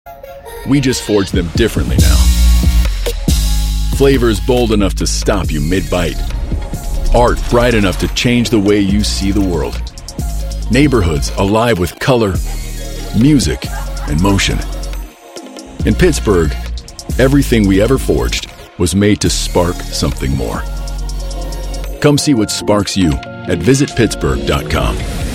We just forge them differently now. Flavors bold enough to stop you mid-bite. Art bright enough to change the way you see the world. Neighborhoods alive with color, music, and motion. In Pittsburgh, everything we ever forged was made to spark something more. Come see what sparks you at visitpittsburgh.com.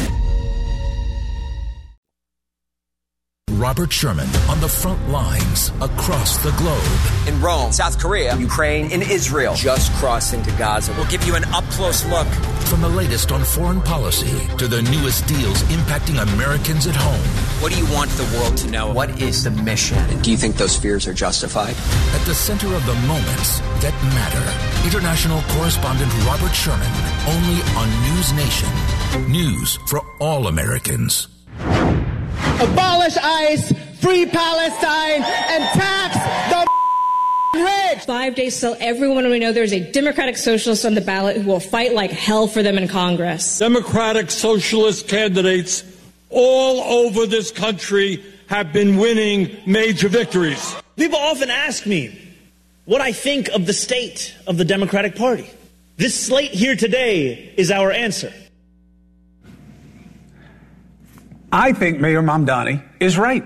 Robert Sherman on the front lines across the globe. In Rome, South Korea, Ukraine, and Israel. Just crossed into Gaza. We'll give you an up-close look. From the latest on foreign policy to the newest deals impacting Americans at home. What do you want the world to know? What is the mission? And do you think those fears are justified? At the center of the moments that matter. International correspondent Robert Sherman, only on News Nation. News for all Americans. Abolish ICE, free Palestine, and tax the rich. 5 days till everyone we know there's a Democratic socialist on the ballot who will fight like hell for them in Congress. Democratic socialist candidates all over this country have been winning major victories. People often ask me what I think of the state of the Democratic Party. This slate here today is our answer. I think Mayor Mamdani is right.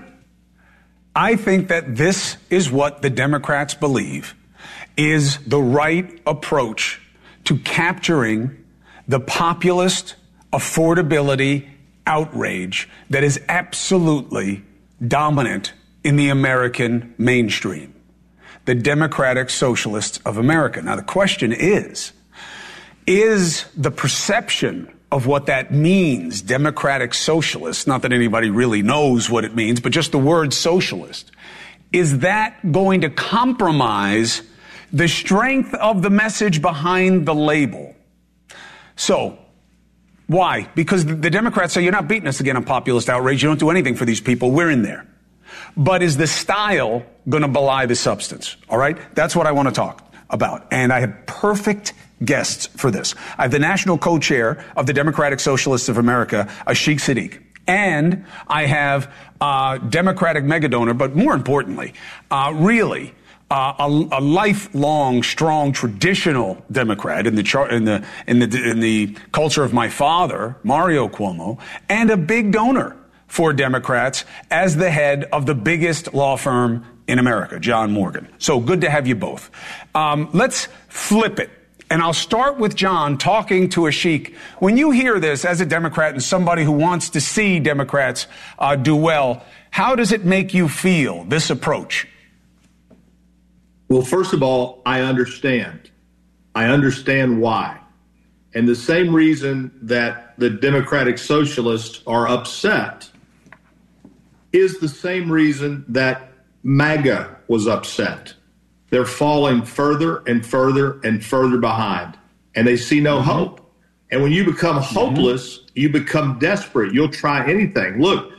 I think that this is what the Democrats believe is the right approach to capturing the populist affordability outrage that is absolutely dominant in the American mainstream. The Democratic Socialists of America. Now, the question is the perception of what that means, Democratic Socialist, not that anybody really knows what it means, but just the word socialist, is that going to compromise the strength of the message behind the label? So, why? Because the Democrats say, you're not beating us again on populist outrage. You don't do anything for these people. We're in there. But is the style going to belie the substance? All right? That's what I want to talk about. And I have perfect guests for this. I have the national co-chair of the Democratic Socialists of America, Ashik Siddiq. And I have Democratic megadonor, but more importantly, really a lifelong, strong, traditional Democrat in the culture of my father, Mario Cuomo, and a big donor for Democrats as the head of the biggest law firm in America, John Morgan. So good to have you both. Let's flip it. And I'll start with John talking to Ashik. When you hear this as a Democrat and somebody who wants to see Democrats do well, how does it make you feel, this approach? Well, first of all, I understand. I understand why. And the same reason that the Democratic Socialists are upset is the same reason that MAGA was upset. They're falling further and further and further behind, and they see no hope. And when you become hopeless, you become desperate. You'll try anything. Look,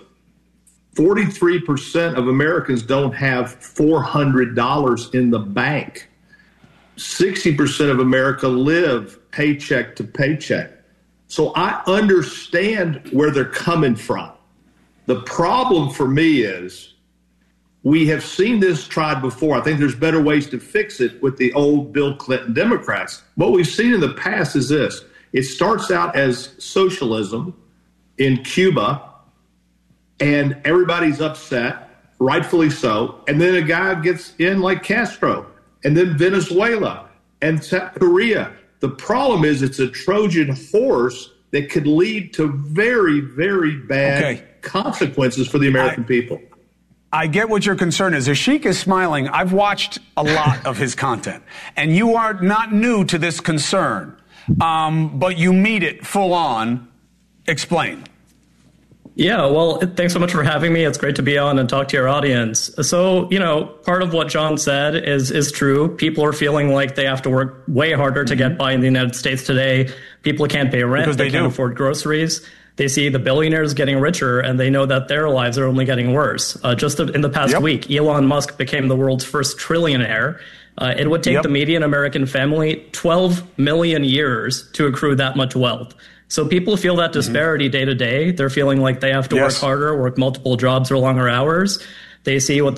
43% of Americans don't have $400 in the bank. 60% of America live paycheck to paycheck. So I understand where they're coming from. The problem for me is we have seen this tried before. I think there's better ways to fix it with the old Bill Clinton Democrats. What we've seen in the past is this. It starts out as socialism in Cuba, and everybody's upset, rightfully so. And then a guy gets in like Castro, and then Venezuela and South Korea. The problem is it's a Trojan horse that could lead to very, very bad consequences for the American people. I get what your concern is. Ashik is smiling. I've watched a lot of his content, and you are not new to this concern, but you meet it full on. Explain. Yeah, well, thanks so much for having me. It's great to be on and talk to your audience. So, part of what John said is true. People are feeling like they have to work way harder to get by in the United States today. People can't pay rent. Because they can't afford groceries. They see the billionaires getting richer, and they know that their lives are only getting worse. Just in the past week, Elon Musk became the world's first trillionaire. It would take the median American family 12 million years to accrue that much wealth. So people feel that disparity day to day. They're feeling like they have to work harder, work multiple jobs or longer hours. They see what